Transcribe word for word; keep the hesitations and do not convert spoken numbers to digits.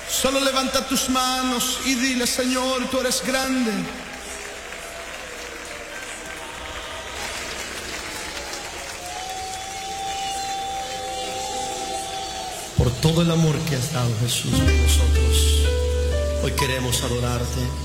Solo levanta tus manos y dile: Señor, tú eres grande. Por todo el amor que has dado, Jesús, por nosotros, hoy queremos adorarte.